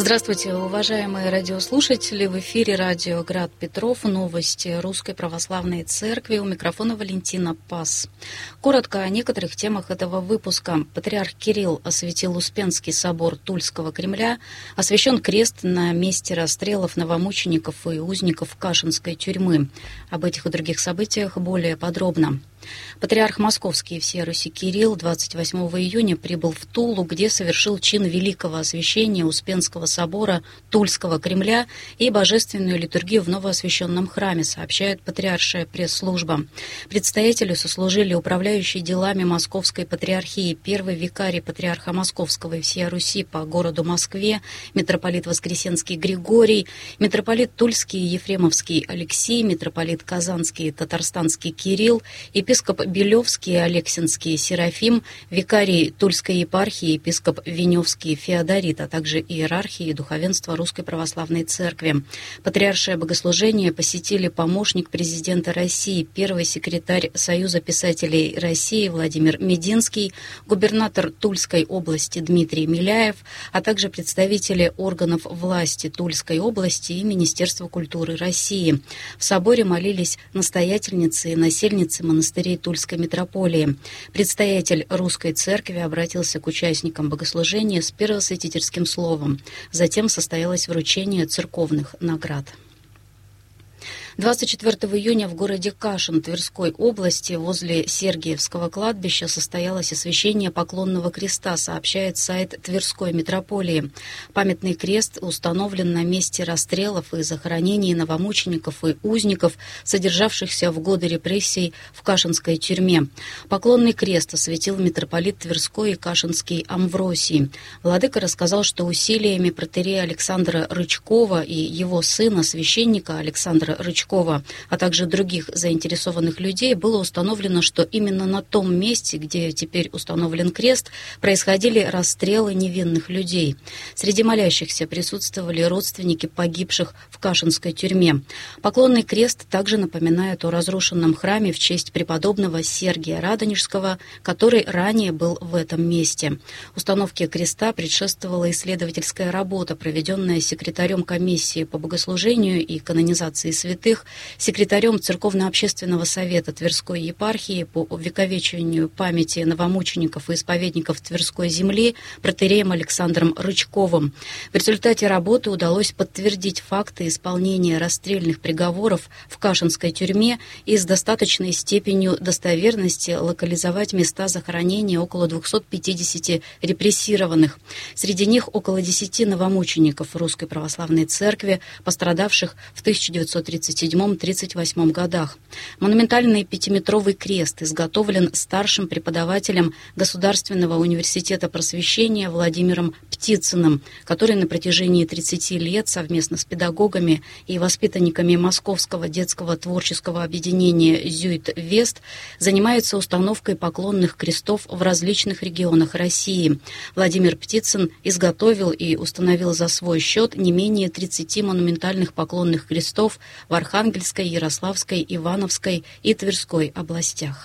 Здравствуйте, уважаемые радиослушатели. В эфире радио «Град Петров». Новости Русской Православной Церкви. У микрофона Валентина Пас. Коротко о некоторых темах этого выпуска. Патриарх Кирилл осветил Успенский собор Тульского Кремля. Освящен крест на месте расстрелов новомучеников и узников Кашинской тюрьмы. Об этих и других событиях более подробно. Патриарх Московский и всей Руси Кирилл 28 июня прибыл в Тулу, где совершил чин великого освящения Успенского собора Тульского Кремля и божественную литургию в новоосвященном храме, сообщает патриаршая пресс-служба. Предстоятелю сослужили управляющий делами Московской патриархии первый викарий патриарха Московского и всей Руси по городу Москве, митрополит Воскресенский Григорий, митрополит Тульский и Ефремовский Алексей, митрополит Казанский и Татарстанский Кирилл, епископ Белевский и Алексинский Серафим, викарий Тульской епархии, епископ Веневский Феодорит, а также иерархии и духовенство Русской Православной Церкви. Патриаршее богослужение посетили помощник президента России, первый секретарь Союза писателей России Владимир Мединский, губернатор Тульской области Дмитрий Миляев, а также представители органов власти Тульской области и Министерства культуры России. В соборе молились настоятельницы и насельницы монастырей Тульской митрополии. Предстоятель Русской Церкви обратился к участникам богослужения с первосвятительским словом. Затем состоялось вручение церковных наград. 24 июня в городе Кашин Тверской области возле Сергиевского кладбища состоялось освящение поклонного креста, сообщает сайт Тверской митрополии. Памятный крест установлен на месте расстрелов и захоронений новомучеников и узников, содержавшихся в годы репрессий в Кашинской тюрьме. Поклонный крест осветил митрополит Тверской и Кашинский Амвросий. Владыка рассказал, что усилиями протоиерея Александра Рычкова и его сына, священника Александра Рычкова, а также других заинтересованных людей, было установлено, что именно на том месте, где теперь установлен крест, происходили расстрелы невинных людей. Среди молящихся присутствовали родственники погибших в Кашинской тюрьме. Поклонный крест также напоминает о разрушенном храме в честь преподобного Сергия Радонежского, который ранее был в этом месте. Установке креста предшествовала исследовательская работа, проведенная секретарем комиссии по богослужению и канонизации святых, секретарем Церковно-общественного совета Тверской епархии по увековечиванию памяти новомучеников и исповедников Тверской земли протоиереем Александром Рычковым. В результате работы удалось подтвердить факты исполнения расстрельных приговоров в Кашинской тюрьме и с достаточной степенью достоверности локализовать места захоронения около 250 репрессированных. Среди них около 10 новомучеников Русской Православной Церкви, пострадавших в 1937-1938 годах. Монументальный пятиметровый крест изготовлен старшим преподавателем Государственного университета просвещения Владимиром Птицыным, который на протяжении 30 лет совместно с педагогами и воспитанниками Московского детского творческого объединения «Зюит-Вест» занимается установкой поклонных крестов в различных регионах России. Владимир Птицын изготовил и установил за свой счет не менее 30 монументальных поклонных крестов в Архангельской, Ярославской, Ивановской и Тверской областях.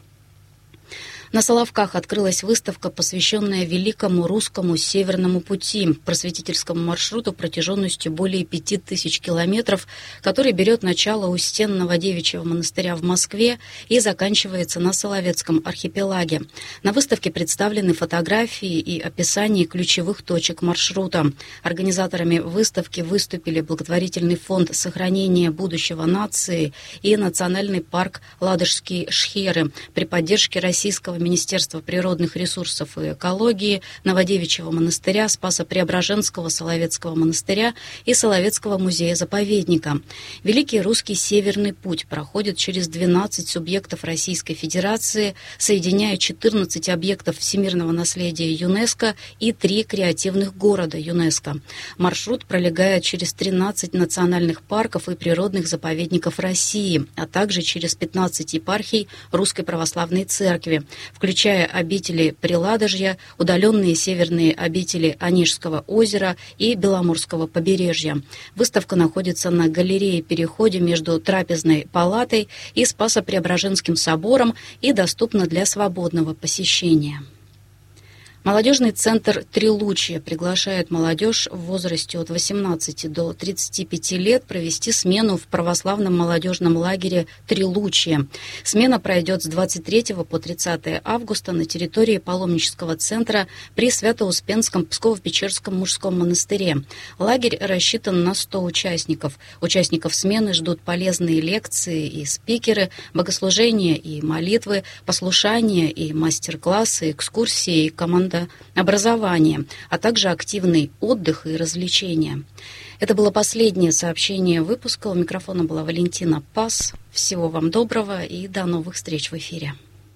На Соловках открылась выставка, посвященная Великому Русскому Северному пути, просветительскому маршруту протяженностью более 5000 километров, который берет начало у стен Новодевичьего монастыря в Москве и заканчивается на Соловецком архипелаге. На выставке представлены фотографии и описание ключевых точек маршрута. Организаторами выставки выступили благотворительный фонд сохранения будущего нации и Национальный парк Ладожские Шхеры при поддержке Российского Министерства природных ресурсов и экологии, Новодевичьего монастыря, Спасо-Преображенского Соловецкого монастыря и Соловецкого музея-заповедника. Великий Русский Северный путь проходит через 12 субъектов Российской Федерации, соединяя 14 объектов всемирного наследия ЮНЕСКО и 3 креативных города ЮНЕСКО. Маршрут пролегает через 13 национальных парков и природных заповедников России, а также через 15 епархий Русской Православной Церкви, включая обители Приладожья, удаленные северные обители Онежского озера и Беломорского побережья. Выставка находится на галерее-переходе между Трапезной палатой и Спасо-Преображенским собором и доступна для свободного посещения. Молодежный центр «Трилучие» приглашает молодежь в возрасте от 18 до 35 лет провести смену в православном молодежном лагере «Трилучие». Смена пройдет с 23 по 30 августа на территории паломнического центра при Свято-Успенском Псково-Печерском мужском монастыре. Лагерь рассчитан на 100 участников. Участников смены ждут полезные лекции и спикеры, богослужения и молитвы, послушания и мастер-классы, экскурсии и команда образования, а также активный отдых и развлечения. Это было последнее сообщение выпуска. У микрофона была Валентина Пас. Всего вам доброго и до новых встреч в эфире.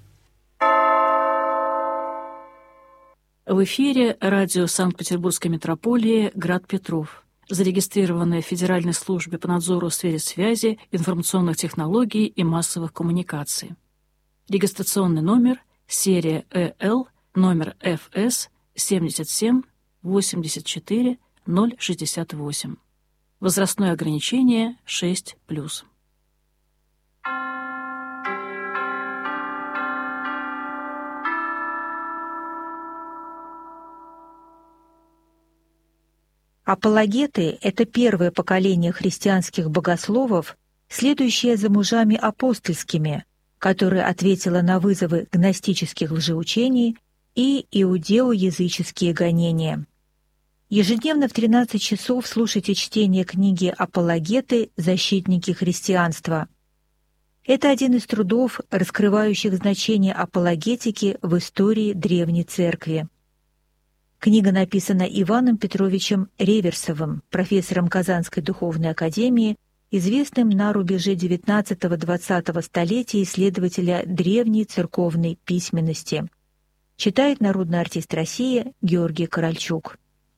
В эфире радио Санкт-Петербургской метрополии «Град Петров», зарегистрированное в Федеральной службе по надзору в сфере связи, информационных технологий и массовых коммуникаций. Регистрационный номер, серия ЭЛ, номер ФС 77 84 068. Возрастное ограничение 6+. Апологеты – это первое поколение христианских богословов, следующее за мужами апостольскими, которое ответило на вызовы гностических лжеучений и иудео-языческие гонения. Ежедневно в 13 часов слушайте чтение книги «Апологеты. Защитники христианства». Это один из трудов, раскрывающих значение апологетики в истории Древней Церкви. Книга написана Иваном Петровичем Реверсовым, профессором Казанской духовной академии, известным на рубеже XIX-XX столетия исследователя древней церковной письменности. Читает народный артист России Георгий Корольчук.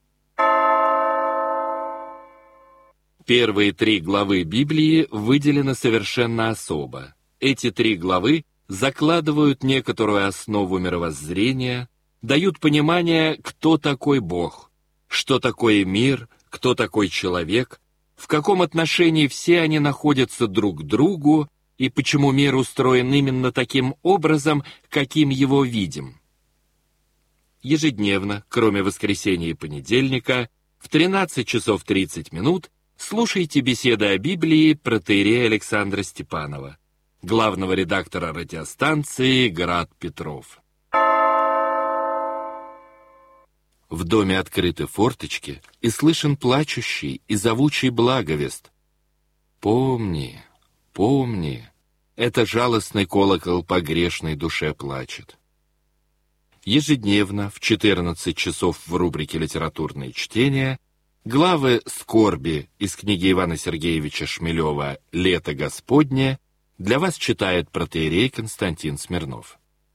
Первые 3 главы Библии выделены совершенно особо. Эти 3 главы закладывают некоторую основу мировоззрения, дают понимание, кто такой Бог, что такое мир, кто такой человек, в каком отношении все они находятся друг к другу и почему мир устроен именно таким образом, каким его видим. Ежедневно, кроме воскресенья и понедельника, в 13 часов 30 минут слушайте беседы о Библии протоиерея Александра Степанова, главного редактора радиостанции «Град Петров». В доме открыты форточки, и слышен плачущий и зовучий благовест. Помни, помни, это жалостный колокол по грешной душе плачет. Ежедневно в 14 часов в рубрике «Литературные чтения» главы «Скорби» из книги Ивана Сергеевича Шмелева «Лето Господне» для вас читает протоиерей Константин Смирнов.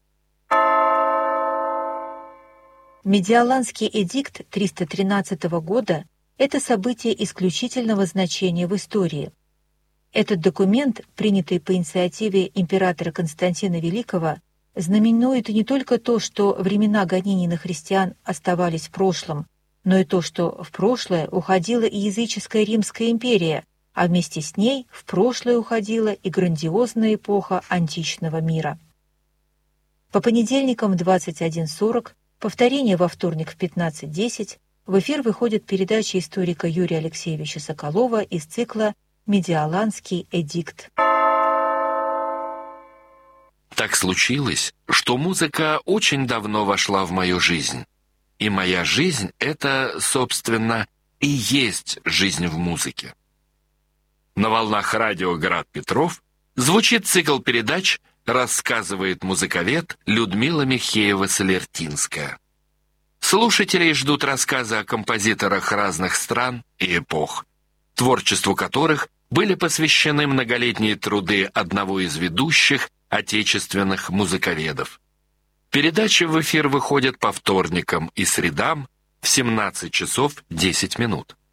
Медиаланский эдикт 313 года – это событие исключительного значения в истории. Этот документ, принятый по инициативе императора Константина Великого, знаменует не только то, что времена гонений на христиан оставались в прошлом, но и то, что в прошлое уходила и языческая Римская империя, а вместе с ней в прошлое уходила и грандиозная эпоха античного мира. По понедельникам в 21:40, повторение во вторник в 15:10, в эфир выходит передача историка Юрия Алексеевича Соколова из цикла «Медиаланский эдикт». Так случилось, что музыка очень давно вошла в мою жизнь. И моя жизнь — это, собственно, и есть жизнь в музыке. На волнах радио «Град Петров» звучит цикл передач «Рассказывает музыковед» Людмила Михеева-Солертинская. Слушателей ждут рассказы о композиторах разных стран и эпох, творчеству которых были посвящены многолетние труды одного из ведущих отечественных музыковедов. Передачи в эфир выходят по вторникам и средам в 17 часов 10 минут.